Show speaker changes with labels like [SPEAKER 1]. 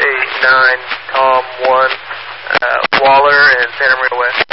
[SPEAKER 1] 9 Tom 1, Waller and Santa Maria West.